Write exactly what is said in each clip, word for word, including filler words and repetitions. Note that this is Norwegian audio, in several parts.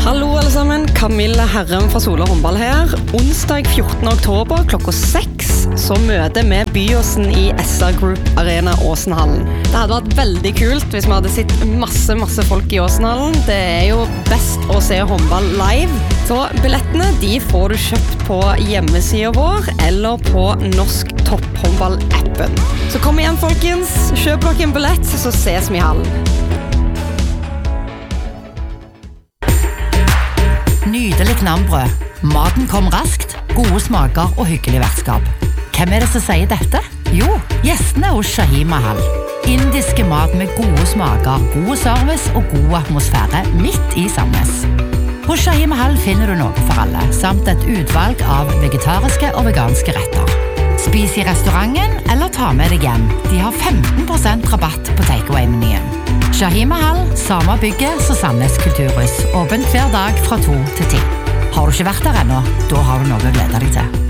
Hallo alle sammen, Camilla Herren fra Sola Håndball her. Onsdag fjortende oktober klokka seks så møter vi Byåsen i S R Group Arena Åsenhallen. Det hadde vært veldig kult hvis vi hadde sett masse, masse folk i Åsenhallen. Det er jo best å se håndball live. Så billettene de får du kjøpt på hjemmesiden vår eller på Norsk Topphåndball-appen. Så kom igjen folkens, kjøp dere en billett så ses vi i hallen. Nydelig knambrød. Maten kom raskt, gode smaker og hyggelig vertskap. Hvem er det som sier dette? Jo, gjestene hos Shahi Mahal. Indiske mat med gode smaker, god service og god atmosfære midt i Sandnes. Hos Shahi Mahal finner du noe for alle, samt et utvalg av vegetariske og veganske retter. Spis i restauranten eller ta med deg hjem. De har femten prosent rabatt på takeaway-menyen. Shahi Mahal, samme bygget som Sandnes Kulturhus. Åpent hver dag fra to til ti. Har du ikke vært der ennå, da har du noe å glede deg til.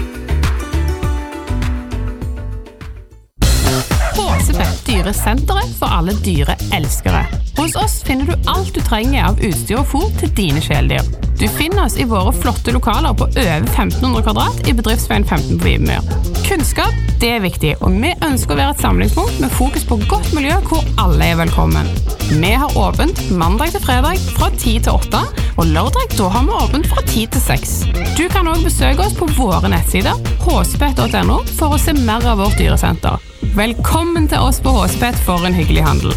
Håsebett dyresenteret for alle dyreelskere. Hos oss finner du alt du trenger av utstyr og fôr til dine kjæledyr. Du finner oss i våre flotte lokaler på over femten hundre kvadrat i bedriftsveien femten på Vibemyr. Kunnskap, det er viktig, og vi ønsker å være et samlingspunkt med fokus på godt miljø hvor alle er velkommen. Vi har åpent mandag til fredag fra ti til åtte, og lørdag da har vi åpent fra ti til seks. Du kan også besøke oss på våre nettsider, håsebett punktum no, for å se mer av vårt dyresenter. Velkommen til oss på Håsebett for en hyggelig handel.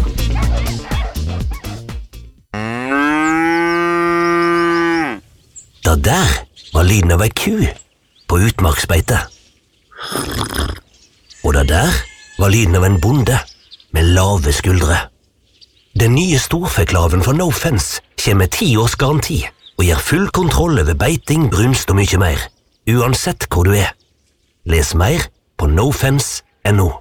Det der var lyden av ei ku på utmarksbeite. Og det der var lyden av en bonde med lave skuldre. Den nye storfeklaven fra No Fence kommer med ti års garanti og gir full kontroll over beiting, brunst og mye mer, uansett hvor du er. Les mer på nofence punktum no.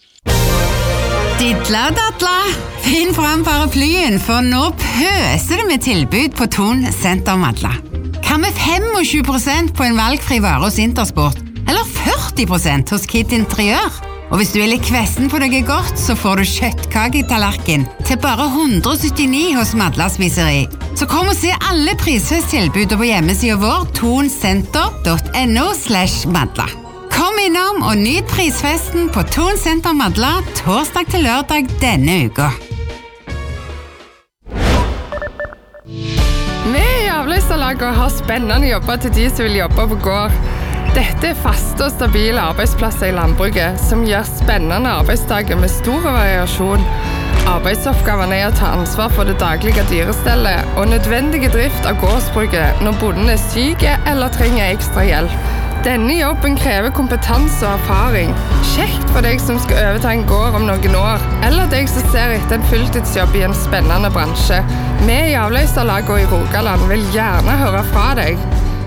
Didla dadla, finn fram paraplyen, for nå pøser det med tilbud på Thon Senter Madla. Hva med tjuefem prosent på en valgfri vare hos Intersport, eller førti prosent hos Kid Interiør? Og hvis du er litt kvesten på deg godt, så får du kjøttkake i tallerken til bare hundre og syttini hos Madla Spiseri. Så kom og se alle prisfesttilbud på hjemmesiden vår, thonsenter punktum no slash madla. Kom innom og nyt prisfesten på Thon Senter Madla torsdag til lørdag denne uka. Vi i Avløyserlaget har spennende jobber til de som vil jobbe på gård. Dette er faste og stabile arbeidsplasser i landbruket, som gir spennende arbeidsdager med stor variasjon. Arbeidsoppgavene er å ta ansvar for det daglige dyrestellet og nødvendige drift av gårdsbruket når bonden er syk eller trenger ekstra hjelp. Denne jobben krever kompetanse og erfaring. Kjekt for deg som skal overta en gård om noen år, eller deg som ser etter en fulltidsjobb i en spennende bransje. Vi i Avløyserlaget og i Rogaland vil gjerne høre fra deg.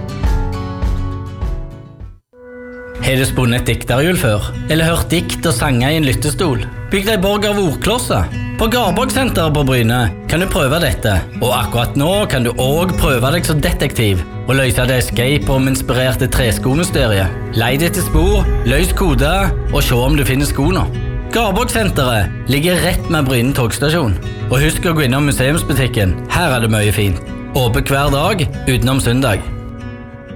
Har du spunnet et dikterhjul før? Eller hørt dikt og sanger i en lyttestol? Bygd deg borg av ordklosser? På Garborgsenteret på Bryne kan du prøve dette, og akkurat nå kan du også prøve deg som detektiv og løse det escape room-inspirerte treskomysteriet. Leid etter spor, løs kode og se om du finner skoene. Garborgsenteret ligger rett med Bryne togstasjon. Og husk å gå innom museumsbutikken, her er det mye fint. Åpent hver dag utenom søndag.